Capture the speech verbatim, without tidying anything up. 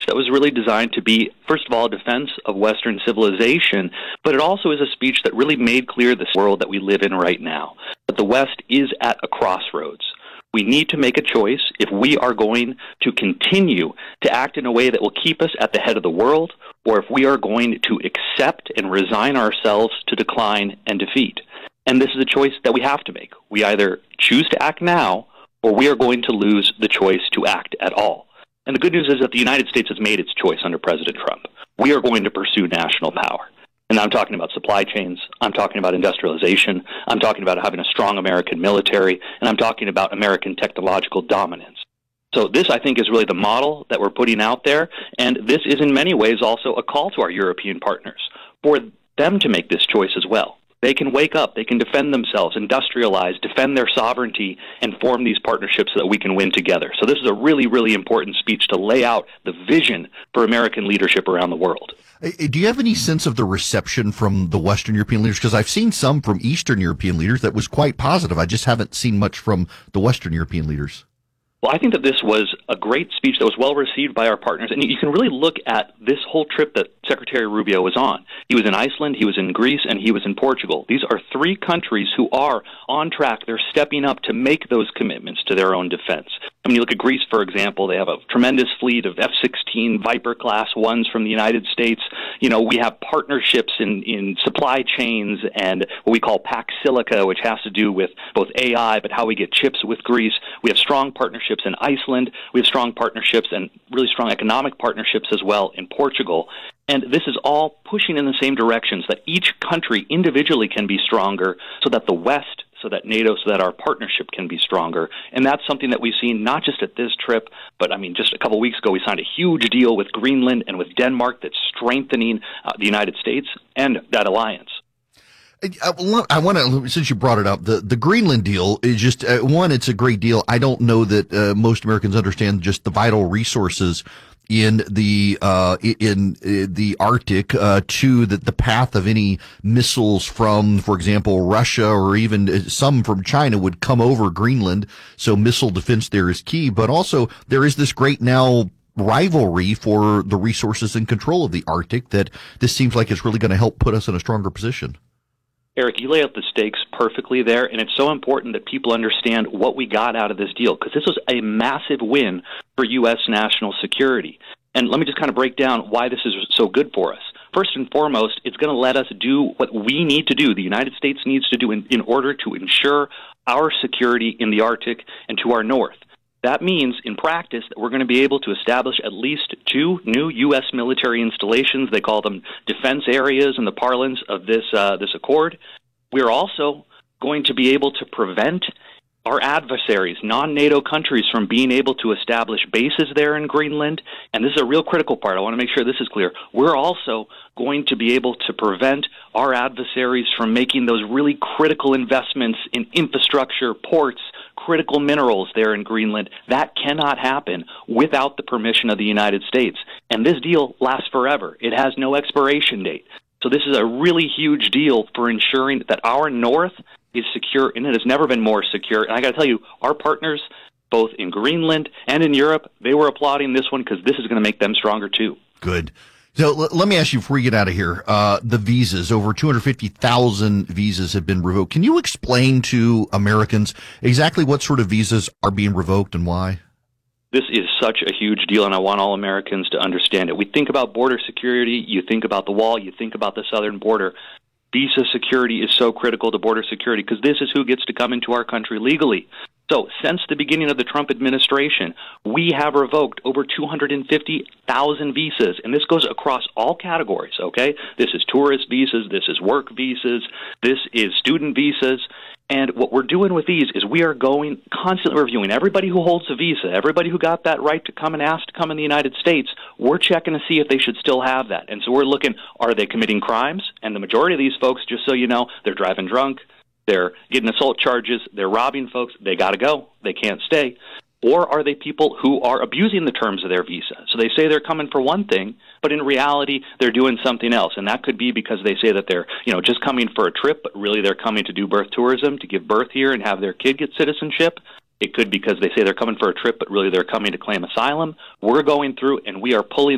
that was really designed to be, first of all, a defense of Western civilization, but it also is a speech that really made clear this world that we live in right now, that the West is at a crossroads. We need to make a choice if we are going to continue to act in a way that will keep us at the head of the world, or if we are going to accept and resign ourselves to decline and defeat. And this is a choice that we have to make. We either choose to act now, or we are going to lose the choice to act at all. And the good news is that the United States has made its choice under President Trump. We are going to pursue national power. And I'm talking about supply chains, I'm talking about industrialization, I'm talking about having a strong American military, and I'm talking about American technological dominance. So this, I think, is really the model that we're putting out there, and this is in many ways also a call to our European partners for them to make this choice as well. They can wake up, they can defend themselves, industrialize, defend their sovereignty, and form these partnerships so that we can win together. So this is a really, really important speech to lay out the vision for American leadership around the world. Do you have any sense of the reception from the Western European leaders? Because I've seen some from Eastern European leaders that was quite positive. I just haven't seen much from the Western European leaders. Well, I think that this was a great speech that was well received by our partners. And you can really look at this whole trip that Secretary Rubio was on. He was in Iceland, he was in Greece, and he was in Portugal. These are three countries who are on track. They're stepping up to make those commitments to their own defense. I mean, you look at Greece, for example, they have a tremendous fleet of F sixteen Viper class ones from the United States. You know, we have partnerships in, in supply chains and what we call Pax Silica, which has to do with both A I, but how we get chips with Greece. We have strong partnerships in Iceland. We have strong partnerships and really strong economic partnerships as well in Portugal. And this is all pushing in the same direction so that each country individually can be stronger, so that the West, so that NATO, so that our partnership can be stronger. And that's something that we've seen not just at this trip, but I mean, just a couple of weeks ago, we signed a huge deal with Greenland and with Denmark that's strengthening uh, the United States and that alliance. I want to, since you brought it up, the, the Greenland deal is just, uh, one, it's a great deal. I don't know that uh, most Americans understand just the vital resources in the uh in uh, the Arctic. Uh two, that the path of any missiles from, for example, Russia or even some from China would come over Greenland, so missile defense there is key. But also there is this great now rivalry for the resources and control of the Arctic that this seems like it's really going to help put us in a stronger position. Eric, you lay out the stakes perfectly there, and it's so important that people understand what we got out of this deal, because this was a massive win for U S national security. And let me just kind of break down why this is so good for us. First and foremost, it's going to let us do what we need to do, the United States needs to do in, in order to ensure our security in the Arctic and to our north. That means, in practice, that we're going to be able to establish at least two new U S military installations. They call them defense areas in the parlance of this uh, this accord. We're also going to be able to prevent our adversaries, non-NATO countries, from being able to establish bases there in Greenland. And this is a real critical part. I want to make sure this is clear. We're also going to be able to prevent our adversaries from making those really critical investments in infrastructure, ports, critical minerals there in Greenland. That cannot happen without the permission of the United States. And this deal lasts forever. It has no expiration date. So this is a really huge deal for ensuring that our north is secure, and it has never been more secure. And I got to tell you, our partners, both in Greenland and in Europe, they were applauding this one because this is going to make them stronger too. Good. So l- let me ask you before we get out of here, uh, the visas, over two hundred fifty thousand visas have been revoked. Can you explain to Americans exactly what sort of visas are being revoked and why? This is such a huge deal, and I want all Americans to understand it. We think about border security, you think about the wall, you think about the southern border. Visa security is so critical to border security because this is who gets to come into our country legally. So since the beginning of the Trump administration, we have revoked over two hundred fifty thousand visas, and this goes across all categories, okay? This is tourist visas, this is work visas, this is student visas. And what we're doing with these is we are going constantly reviewing everybody who holds a visa, everybody who got that right to come and ask to come in the United States. We're checking to see if they should still have that. And so we're looking, are they committing crimes? And the majority of these folks, just so you know, they're driving drunk, they're getting assault charges, they're robbing folks, they got to go, they can't stay. Or are they people who are abusing the terms of their visa? So they say they're coming for one thing, but in reality, they're doing something else. And that could be because they say that they're, you know, just coming for a trip, but really they're coming to do birth tourism, to give birth here and have their kid get citizenship. It could be because they say they're coming for a trip, but really they're coming to claim asylum. We're going through and we are pulling